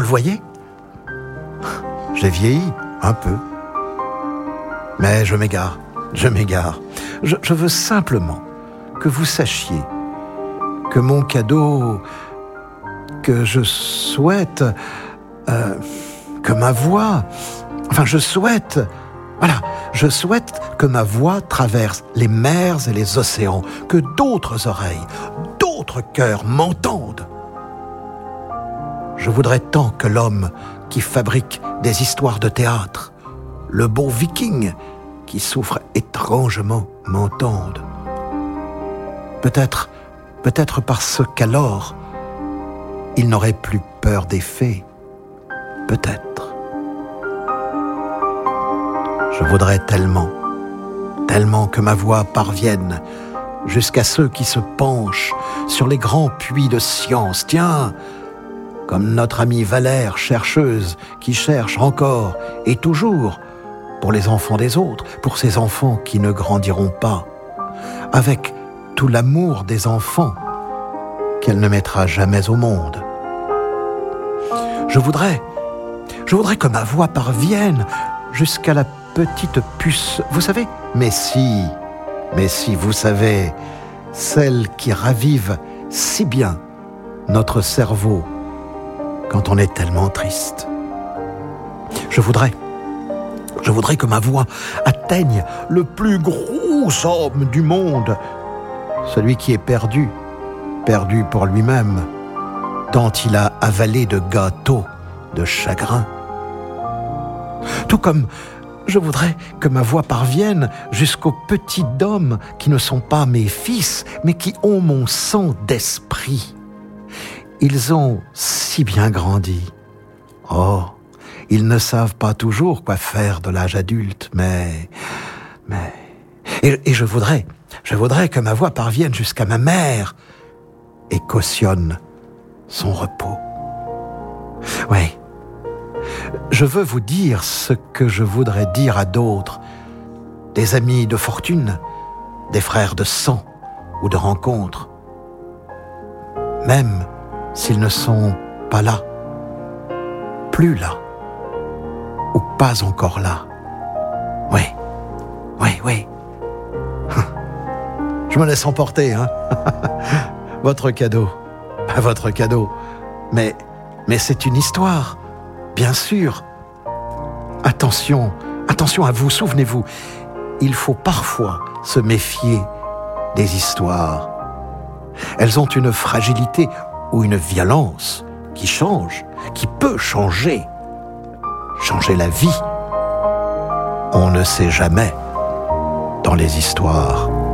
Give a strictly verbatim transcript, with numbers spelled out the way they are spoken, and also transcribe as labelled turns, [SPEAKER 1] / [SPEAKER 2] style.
[SPEAKER 1] le voyez ? J'ai vieilli un peu. Mais je m'égare, je m'égare. Je, je veux simplement que vous sachiez que mon cadeau, que je souhaite, euh, que ma voix, enfin je souhaite, voilà, je souhaite que ma voix traverse les mers et les océans, que d'autres oreilles, d'autres cœurs m'entendent. Je voudrais tant que l'homme qui fabrique des histoires de théâtre, le beau viking qui souffre étrangement m'entende. Peut-être, peut-être parce qu'alors, il n'aurait plus peur des fées. Peut-être. Je voudrais tellement, tellement que ma voix parvienne jusqu'à ceux qui se penchent sur les grands puits de science. Tiens, comme notre amie Valère, chercheuse, qui cherche encore et toujours pour les enfants des autres, pour ces enfants qui ne grandiront pas, avec tout l'amour des enfants qu'elle ne mettra jamais au monde. Je voudrais, je voudrais que ma voix parvienne jusqu'à la petite puce, vous savez, mais si, mais si, vous savez, celle qui ravive si bien notre cerveau quand on est tellement triste. Je voudrais, je voudrais que ma voix atteigne le plus gros homme du monde, celui qui est perdu, perdu pour lui-même, tant il a avalé de gâteaux de chagrin. Tout comme je voudrais que ma voix parvienne jusqu'aux petits hommes qui ne sont pas mes fils, mais qui ont mon sang d'esprit. Ils ont si bien grandi. Oh, ils ne savent pas toujours quoi faire de l'âge adulte, mais... mais... Et, et je voudrais, je voudrais que ma voix parvienne jusqu'à ma mère et cautionne son repos. Oui, je veux vous dire ce que je voudrais dire à d'autres, des amis de fortune, des frères de sang ou de rencontre, même s'ils ne sont pas là, plus là, ou pas encore là. Oui, oui, oui. Je me laisse emporter, hein. Votre cadeau, pas votre cadeau, mais, mais c'est une histoire, bien sûr. Attention, attention à vous, souvenez-vous, il faut parfois se méfier des histoires. Elles ont une fragilité ou une violence qui change, qui peut changer, changer la vie. On ne sait jamais dans les histoires.